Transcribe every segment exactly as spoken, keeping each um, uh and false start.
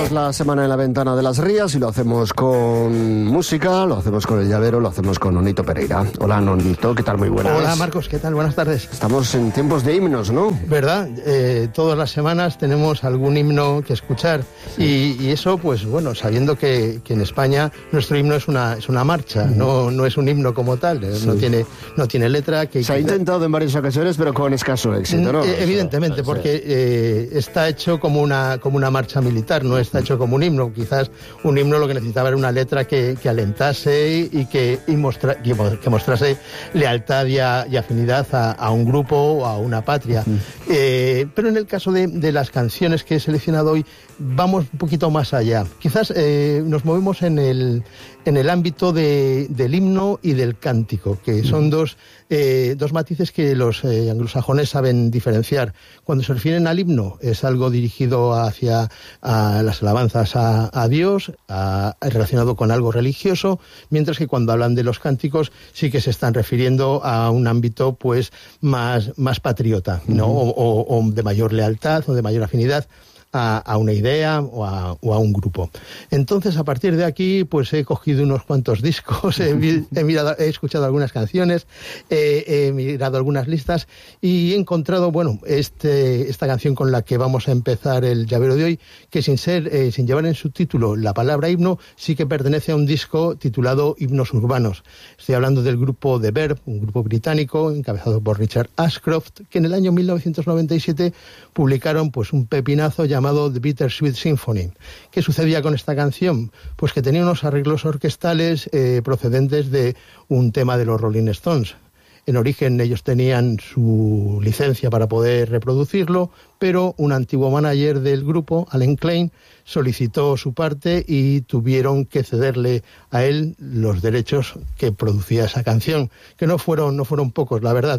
Abrimos la semana en la ventana de las Rías y lo hacemos con música, lo hacemos con el llavero, lo hacemos con Nonito Pereira. Hola, Nonito, ¿qué tal? Muy buenas. Hola, Marcos, ¿qué tal? Buenas tardes. Estamos en tiempos de himnos, ¿no? ¿Verdad? Eh, todas las semanas tenemos algún himno que escuchar. Sí. Y, y eso, pues bueno, sabiendo que, que en España nuestro himno es una, es una marcha, mm. no, no es un himno como tal, sí. no, tiene, no tiene letra. Que Se ha intentado en varias ocasiones, pero con escaso éxito, ¿no? Eh, evidentemente, o sea, porque eh, está hecho como una, como una marcha militar, no está hecho como un himno. Quizás un himno lo que necesitaba era una letra que, que alentase y que, y mostra, que mostrase lealtad y, a, y afinidad a, a un grupo o a una patria. Uh-huh. eh, pero en el caso de, de las canciones que he seleccionado hoy, vamos un poquito más allá. Quizás eh, nos movemos en el, en el ámbito de, del himno y del cántico, que son uh-huh. dos, eh, dos matices que los eh, anglosajones saben diferenciar. Cuando se refieren al himno, es algo dirigido hacia a las alabanzas a, a Dios, a, relacionado con algo religioso, mientras que cuando hablan de los cánticos sí que se están refiriendo a un ámbito pues más, más patriota, ¿no? Uh-huh. o, o, o de mayor lealtad o de mayor afinidad A, a una idea o a, o a un grupo. Entonces, a partir de aquí, pues he cogido unos cuantos discos, he, he, mirado, he escuchado algunas canciones, eh, he mirado algunas listas y he encontrado, bueno, este, esta canción con la que vamos a empezar el llavero de hoy, que sin ser, eh, sin llevar en su título la palabra himno, sí que pertenece a un disco titulado Himnos Urbanos. Estoy hablando del grupo The Verve, un grupo británico encabezado por Richard Ashcroft, que en el año mil novecientos noventa y siete publicaron pues un pepinazo llamado llamado The Bittersweet Symphony. ¿Qué sucedía con esta canción? Pues que tenía unos arreglos orquestales eh, procedentes de un tema de los Rolling Stones. En origen ellos tenían su licencia para poder reproducirlo, pero un antiguo manager del grupo, Alan Klein, solicitó su parte y tuvieron que cederle a él los derechos que producía esa canción, que no fueron, no fueron pocos, la verdad.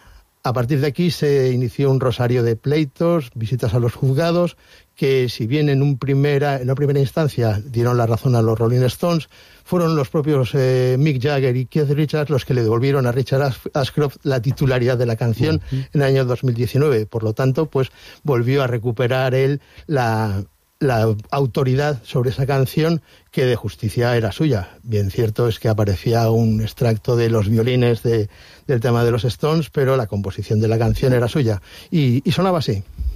A partir de aquí se inició un rosario de pleitos, visitas a los juzgados, que si bien en, un primera, en una primera instancia dieron la razón a los Rolling Stones, fueron los propios eh, Mick Jagger y Keith Richards los que le devolvieron a Richard Ashcroft la titularidad de la canción uh-huh. en el año dos mil diecinueve. Por lo tanto, pues volvió a recuperar él la... la autoridad sobre esa canción, que de justicia era suya. Bien cierto es que aparecía un extracto de los violines de, del tema de los Stones, pero la composición de la canción era suya. Y, y sonaba así.